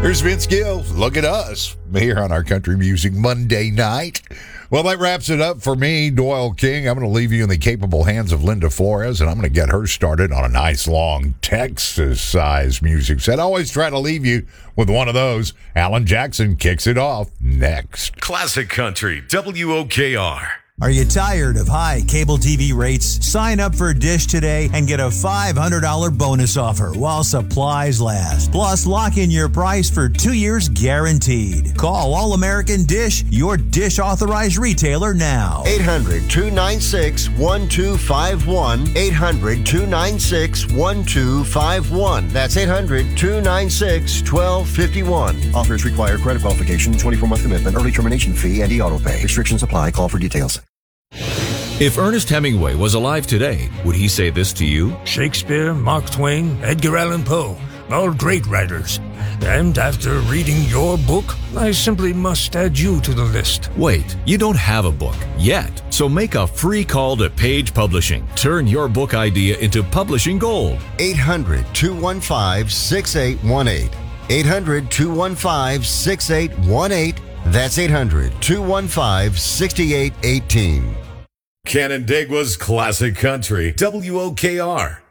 Here's Vince Gill. Look at us here on our Country Music Monday night. Well, that wraps it up for me, Doyle King. I'm going to leave you in the capable hands of Linda Flores, and I'm going to get her started on a nice, long Texas-sized music set. I always try to leave you with one of those. Alan Jackson kicks it off next. Classic Country, WOKR. Are you tired of high cable TV rates? Sign up for Dish today and get a $500 bonus offer while supplies last. Plus, lock in your price for 2 years guaranteed. Call All American Dish, your Dish authorized retailer now. 800-296-1251. 800-296-1251. That's 800-296-1251. Offers require credit qualification, 24-month commitment, early termination fee, and e-auto pay. Restrictions apply. Call for details. If Ernest Hemingway was alive today, would he say this to you? Shakespeare, Mark Twain, Edgar Allan Poe, all great writers. And after reading your book, I simply must add you to the list. Wait, you don't have a book yet. So make a free call to Page Publishing. Turn your book idea into publishing gold. 800-215-6818. 800-215-6818. That's 800-215-6818. Canandaigua's Classic Country, WOKR.